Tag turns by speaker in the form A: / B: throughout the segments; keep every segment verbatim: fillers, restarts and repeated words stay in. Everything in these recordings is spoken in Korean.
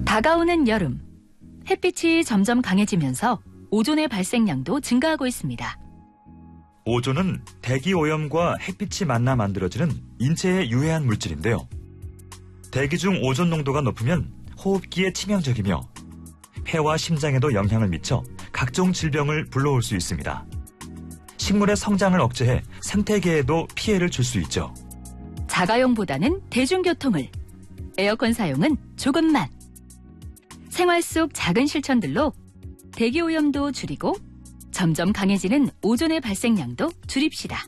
A: 다가오는 여름, 햇빛이 점점 강해지면서 오존의 발생량도 증가하고 있습니다.
B: 오존은 대기 오염과 햇빛이 만나 만들어지는 인체에 유해한 물질인데요. 대기 중 오존 농도가 높으면 호흡기에 치명적이며 폐와 심장에도 영향을 미쳐 각종 질병을 불러올 수 있습니다. 식물의 성장을 억제해 생태계에도 피해를 줄 수 있죠.
A: 자가용보다는 대중교통을, 에어컨 사용은 조금만. 생활 속 작은 실천들로 대기오염도 줄이고 점점 강해지는 오존의 발생량도 줄입시다.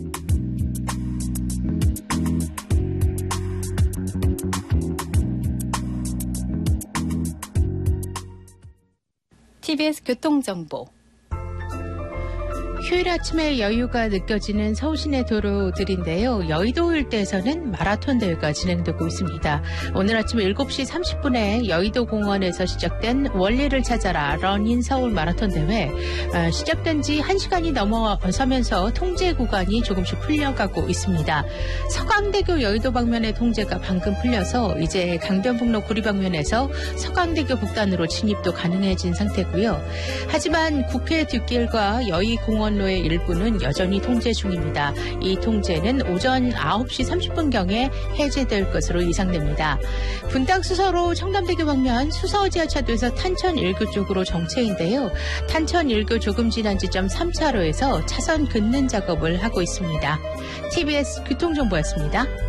C: 티비에스 교통정보. 휴일 아침에 여유가 느껴지는 서울시내 도로들인데요. 여의도 일대에서는 마라톤 대회가 진행되고 있습니다. 오늘 아침 일곱 시 삼십 분에 여의도 공원에서 시작된 원리를 찾아라 런인 서울 마라톤 대회. 시작된 지 한 시간이 넘어서면서 통제 구간이 조금씩 풀려가고 있습니다. 서강대교 여의도 방면의 통제가 방금 풀려서 이제 강변북로 구리 방면에서 서강대교 북단으로 진입도 가능해진 상태고요. 하지만 국회 뒷길과 여의공원 로의 일부는 여전히 통제 중입니다. 이 통제는 오전 아홉 시 삼십 분경에 해제될 것으로 예상됩니다. 분당 수서로 청담대교 방면 수서 지하차도에서 탄천 일 교 쪽으로 정체인데요. 탄천 일 교 조금 지난 지점 삼 차로에서 차선 긋는 작업을 하고 있습니다. 티비에스 교통정보였습니다.